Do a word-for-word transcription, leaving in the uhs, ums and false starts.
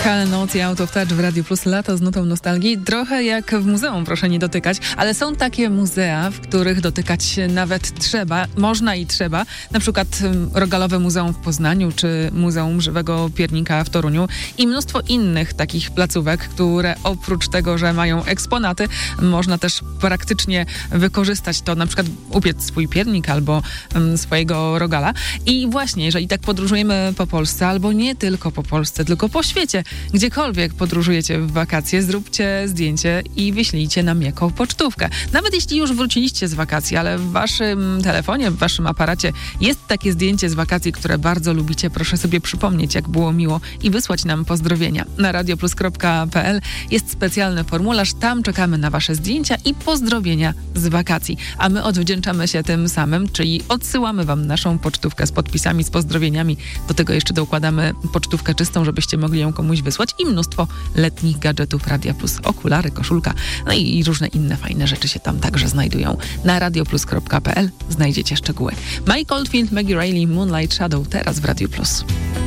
Hal Noc i Out of Touch w Radiu Plus, lato z nutą nostalgii. Trochę jak w muzeum, proszę nie dotykać, ale są takie muzea, w których dotykać nawet trzeba, można i trzeba. Na przykład Rogalowe Muzeum w Poznaniu, czy Muzeum Żywego Piernika w Toruniu i mnóstwo innych takich placówek, które oprócz tego, że mają eksponaty, można też praktycznie wykorzystać to, na przykład upiec swój piernik albo um, swojego rogala. I właśnie, jeżeli tak podróżujemy po Polsce, albo nie tylko po Polsce, tylko po świecie, gdziekolwiek podróżujecie w wakacje, zróbcie zdjęcie i wyślijcie nam jako pocztówkę. Nawet jeśli już wróciliście z wakacji, ale w waszym telefonie, w waszym aparacie jest takie zdjęcie z wakacji, które bardzo lubicie, proszę sobie przypomnieć, jak było miło i wysłać nam pozdrowienia. Na radioplus kropka pe el jest specjalny formularz, tam czekamy na wasze zdjęcia i pozdrowienia z wakacji. A my odwdzięczamy się tym samym, czyli odsyłamy wam naszą pocztówkę z podpisami, z pozdrowieniami. Do tego jeszcze dokładamy pocztówkę czystą, żebyście mogli ją komuś wysłać i mnóstwo letnich gadżetów Radia Plus, okulary, koszulka, no i, i różne inne fajne rzeczy się tam także znajdują. Na radioplus kropka pe el znajdziecie szczegóły. Mike Oldfield, Maggie Reilly, Moonlight Shadow, teraz w Radiu Plus.